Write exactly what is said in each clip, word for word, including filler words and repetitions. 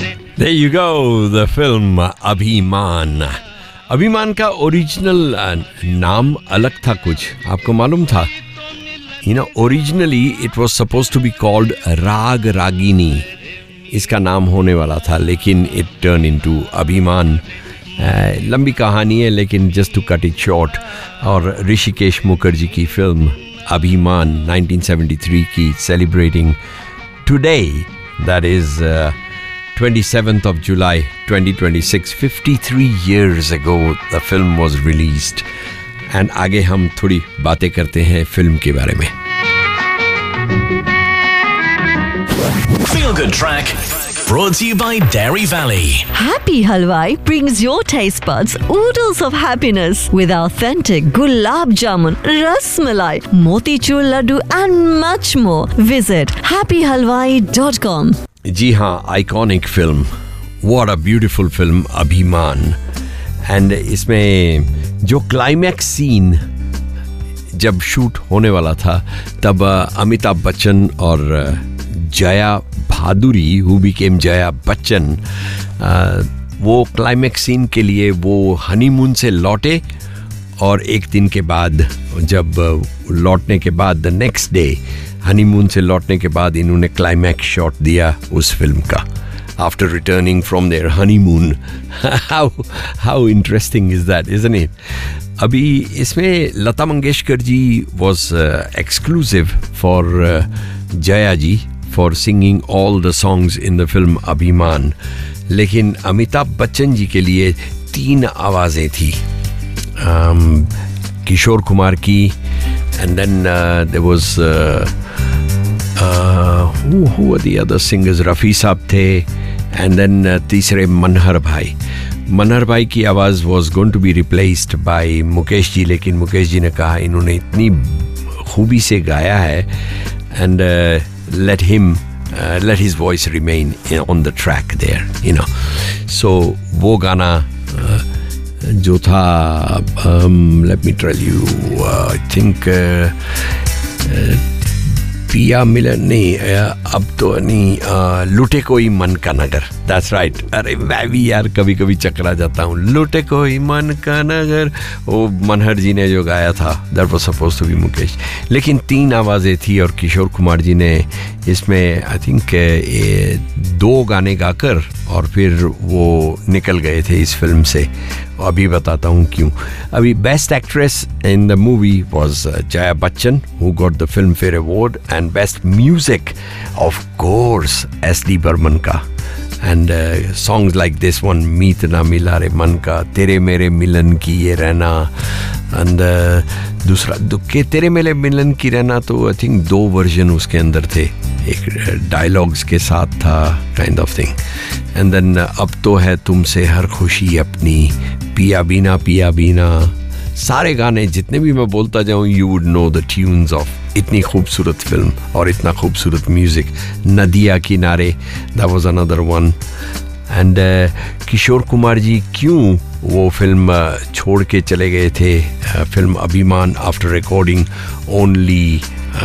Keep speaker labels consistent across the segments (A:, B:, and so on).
A: There you go, the film अभिमान. अभिमान का ओरिजिनल नाम अलग था कुछ, आपको मालूम था? You know, originally it was supposed to be called राग रागिनी. इसका नाम होने वाला था, लेकिन it turned into अभिमान. uh, लंबी कहानी है, लेकिन just to cut it short, और ऋषिकेश मुखर्जी की फिल्म अभिमान nineteen seventy-three की celebrating today, that is uh, twenty-seventh of July twenty twenty-six, fifty-three years ago the film was released. And आगे हम थोड़ी बातें करते हैं फिल्म के बारे में.
B: Feel Good Track brought to you by Dairy Valley.
C: Happy Halwai brings your taste buds oodles of happiness with authentic gulab jamun, ras malai, motichur laddu and much more. Visit happy halwai dot com.
A: जी हाँ, iconic film, what a beautiful film अभिमान. And इसमें जो climax scene जब shoot होने वाला था, तब अमिताभ बच्चन और जया भादुरी, हु बिकेम जया बच्चन, वो क्लाइमैक्स सीन के लिए वो हनीमून से लौटे, और एक दिन के बाद, जब लौटने के बाद, द नेक्स्ट डे, हनीमून से लौटने के बाद इन्होंने क्लाइमैक्स शॉट दिया उस फिल्म का. After returning from their honeymoon. how how interesting is that, isn't it? अभी इसमें Lata Mangeshkar ji was uh, exclusive for uh, Jaya ji for singing all the songs in the film अभिमान. लेकिन अमिताभ बच्चन जी के लिए तीन आवाज़ें थी. um, किशोर कुमार की, and then uh, there was uh, uh, who, who were the other singers? Rafi साहब थे, and then uh, तीसरे मनहर भाई. मनहर भाई की आवाज़ was going to be replaced by Mukesh ji, लेकिन मुकेश जी ने कहा इन्होंने इतनी खूबी से गाया है, and uh, let him uh, let his voice remain on the track there, you know. So वो गाना uh, जो था, um, let me tell you, uh, I think uh, uh, पिया मिलन नहीं, अब तो नहीं, लुटे कोई मन का नगर. That's right. अरे मैं भी यार कभी कभी चकरा जाता हूँ. लुटे कोई मन का नगर, वो मनहर जी ने जो गाया था, that was supposed to be Mukesh. लेकिन तीन आवाज़ें थी, और किशोर कुमार जी ने इसमें आई थिंक दो गाने गाकर और फिर वो निकल गए थे इस फिल्म से. अभी बताता हूँ क्यों. अभी best actress in the movie was Jaya Bachchan, who got the film fair award, and best music of course S D Burman का. And songs like this one, मीत ना मिला रे मन का, तेरे मेरे मिलन की ये रहना, एंड uh, दूसरा के तेरे मेरे मिलन की रहना, तो आई थिंक दो वर्जन उसके अंदर थे, एक डायलॉग्स के साथ था, kind of thing. And then अब तो है तुमसे हर खुशी अपनी, पिया बीना पिया बीना. सारे गाने जितने भी मैं बोलता जाऊँ, you would know the tunes of. इतनी खूबसूरत फिल्म और इतना खूबसूरत म्यूजिक. नदिया किनारे, that was another one. And Kishore Kumar ji क्यों वो फिल्म छोड़ के चले गए थे, फिल्म अभिमान, after recording only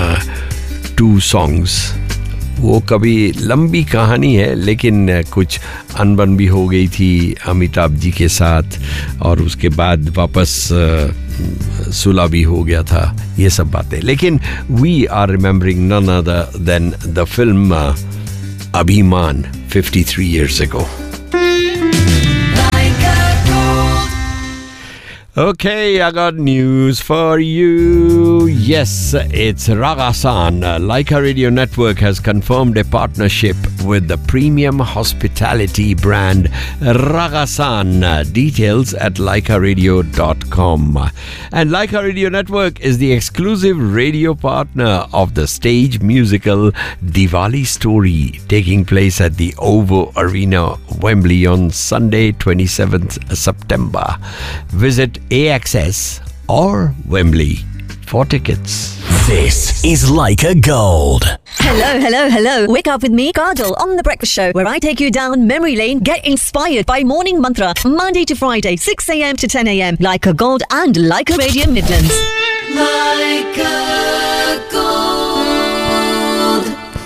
A: to songs. वो कभी लंबी कहानी है, लेकिन कुछ अनबन भी हो गई थी अमिताभ जी के साथ, और उसके बाद वापस सुलह भी हो गया था, ये सब बातें. लेकिन we are remembering none other than the film अभिमान fifty-three years ago. Okay, I got news for you. Yes, it's Ragasan. Laika Radio Network has confirmed a partnership with the premium hospitality brand Ragasan. Details at laika radio dot com. And Laika Radio Network is the exclusive radio partner of the stage musical Diwali Story, taking place at the OVO Arena, Wembley on Sunday, twenty-seventh September. Visit A X S or Wembley for tickets.
B: This is Laika Gold.
C: Hello, hello, hello. Wake up with me, Kajal, on The Breakfast Show, where I take you down memory lane. Get inspired by Morning Mantra, Monday to Friday, six a.m. to ten a.m. Laika Gold and Laika Radio Midlands.
D: Laika Gold.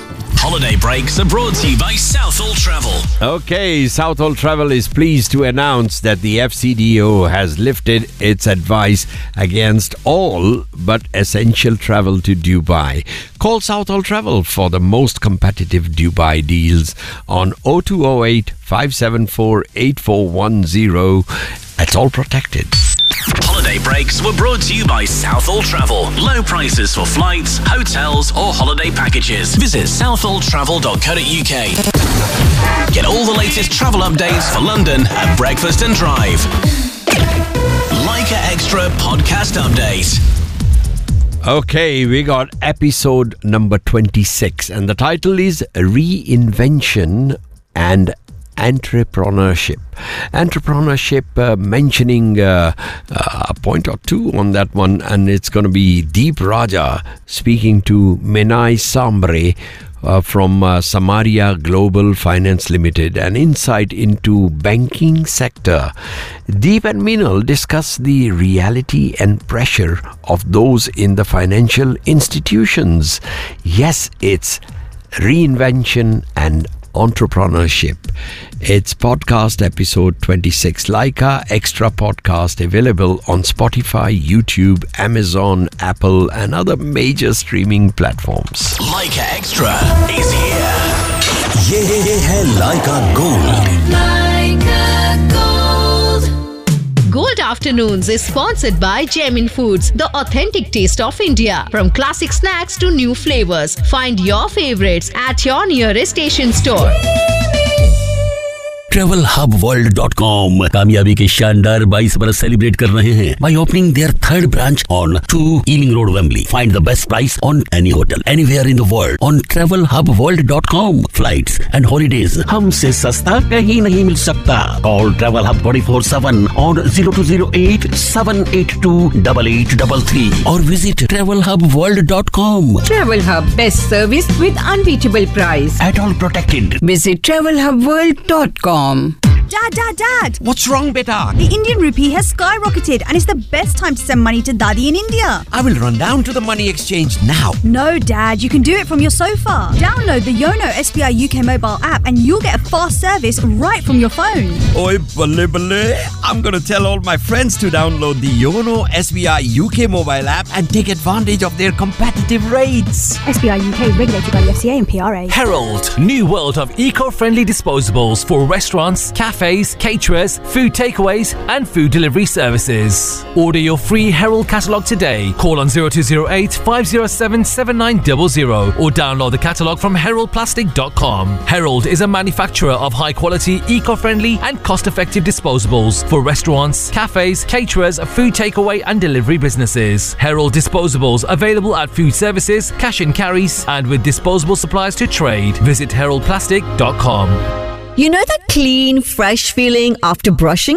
B: Holiday breaks are brought to you by Southall Travel.
A: Okay, Southall Travel is pleased to announce that the F C D O has lifted its advice against all but essential travel to Dubai. Call Southall Travel for the most competitive Dubai deals on oh two oh eight, five seven four, eight four one oh. It's all protected.
B: Holiday breaks were brought to you by Southall Travel. Low prices for flights, hotels or holiday packages. Visit southall travel dot co dot uk. Get all the latest travel updates for London at Breakfast and Drive. Leica Extra podcast update.
A: Okay, we got episode number twenty-six and the title is Reinvention and Entrepreneurship. Entrepreneurship, uh, mentioning uh, uh, a point or two on that one, and it's going to be Deep Raja speaking to Menai Sambre uh, from uh, Samaria Global Finance Limited, an insight into banking sector. Deep and Minal discuss the reality and pressure of those in the financial institutions. Yes, it's reinvention and entrepreneurship. It's podcast episode twenty-six. Leica Extra podcast available on Spotify, YouTube, Amazon, Apple and other major streaming platforms.
B: Leica Extra is here. Ye hai Leica Gold.
D: Leica Gold.
E: Gold Afternoons is sponsored by Gemin Foods, the authentic taste of India. From classic snacks to new flavors, find your favorites at your nearest station store.
F: travel hub world dot com कामयाबी के शानदार बाईस बरस celebrate कर रहे हैं by opening their third branch on two Ealing Road, Wembley. Find the best price on any hotel anywhere in the world on travel hub world dot com. Flights and holidays हमसे सस्ता कहीं नहीं मिल सकता. Call Travel Hub twenty-four seven on zero two zero eight, seven eight two, eight eight three three or visit travel hub world dot com.
G: Travel Hub, best service with unbeatable price.
F: At all protected.
G: Visit travel hub world dot com.
H: Dad, Dad, Dad!
I: What's wrong, beta?
H: The Indian rupee has skyrocketed and it's the best time to send money to Daddy in India.
I: I will run down to the money exchange now.
H: No, Dad, you can do it from your sofa. Download the Yono S B I U K mobile app and you'll get a fast service right from your phone.
I: Oi, balle balle. I'm going to tell all my friends to download the Yono S B I U K mobile app and take advantage of their competitive rates.
H: S B I U K regulated by the F C A and P R A.
J: Herald, new world of eco-friendly disposables for restaurants, cafes, caterers, food takeaways and food delivery services. Order your free Herald catalogue today. Call on zero two zero eight, five zero seven, seven nine zero zero or download the catalogue from herald plastic dot com. Herald is a manufacturer of high-quality, eco-friendly and cost-effective disposables for restaurants, cafes, caterers, food takeaway and delivery businesses. Herald disposables available at food services, cash and carries and with disposable supplies to trade. Visit herald plastic dot com.
C: You know that clean, fresh feeling after brushing?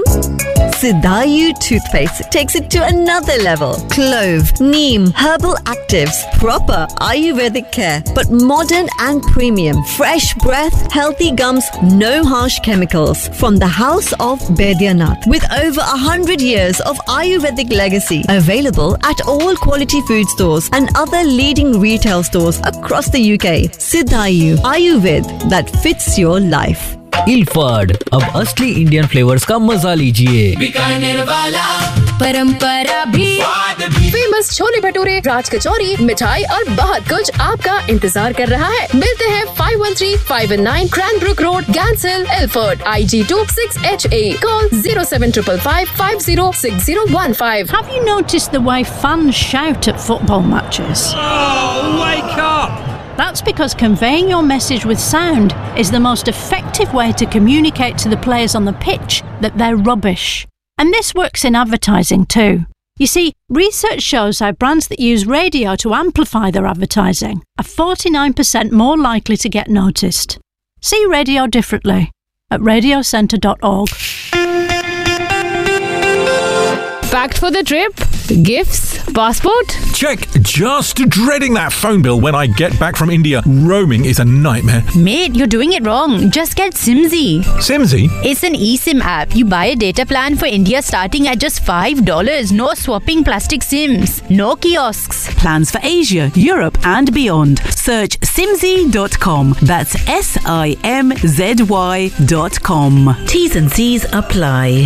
C: Sidayu toothpaste takes it to another level. Clove, neem, herbal actives, proper Ayurvedic care, but modern and premium. Fresh breath, healthy gums, no harsh chemicals. From the house of Baidyanath, with over a hundred years of Ayurvedic legacy, available at all quality food stores and other leading retail stores across the U K. Sidayu Ayurved that fits your life.
K: इल्फाड, अब असली Indian flavours का मजा लीजिए.
D: बीकानेर वाला परंपरा भी,
E: famous chole bhature, राज कचौरी, मिठाई और बहुत कुछ आपका इंतजार कर रहा है. मिलते हैं five one three, five one nine Cranbrook Road, Gants Hill, Ilford, I G two six H A. Call zero seven five five, five zero six zero one five.
L: Have you noticed the way fans shout at football matches?
I: Oh, wake up!
L: That's because conveying your message with sound is the most effective way to communicate to the players on the pitch that they're rubbish. And this works in advertising too. You see, research shows how brands that use radio to amplify their advertising are forty-nine percent more likely to get noticed. See radio differently at radio centre dot org.
E: Packed for the trip? Gifts,
L: Passport?
M: Check. Just dreading that phone bill when I get back from India. Roaming is a nightmare.
L: Mate, you're doing it wrong. Just get Simzy.
M: Simzy?
L: It's an eSIM app. You buy a data plan for India starting at just five dollars. No swapping plastic SIMs. No kiosks.
N: Plans for Asia, Europe and beyond. Search simzy dot com. That's S I M Z Y dot com.
C: T's and C's apply.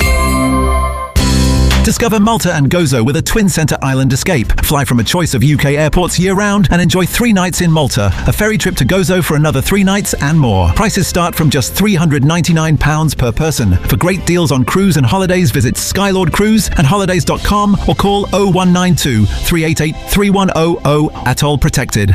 O: Discover Malta and Gozo with a twin centre island escape. Fly from a choice of U K airports year-round and enjoy three nights in Malta. A ferry trip to Gozo for another three nights and more. Prices start from just three hundred ninety-nine pounds per person. For great deals on cruise and holidays, visit Skylord Cruise and holidays dot com or call oh one nine two, three eight eight, three one oh oh. Atoll protected.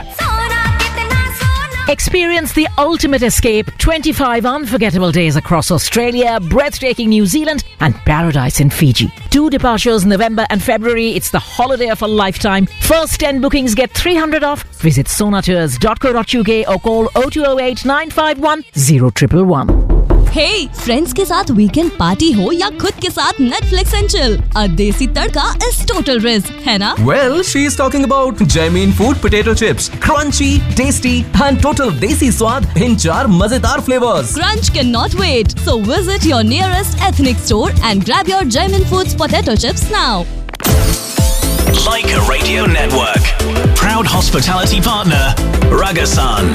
P: Experience the ultimate escape. twenty-five unforgettable days across Australia, breathtaking New Zealand and paradise in Fiji. Two departures in November and February. It's the holiday of a lifetime. First ten bookings get three hundred off. Visit sonatours dot co dot uk or call oh two oh eight, nine five one, oh one one one.
Q: Hey, friends के साथ weekend party हो या खुद के साथ Netflix and chill, अ देसी तड़का is total risk, है ना?
R: Well, she is talking about Jamin Food potato chips, crunchy, tasty and total desi स्वाद in चार मजेदार flavors.
Q: Crunch cannot wait, so visit your nearest ethnic store and grab your Jamin Foods potato chips now.
B: Leica Radio Network, proud hospitality partner, Ragasan.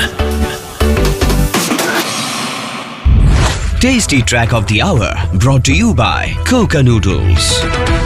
S: Tasty Track of the Hour brought to you by Coca Noodles.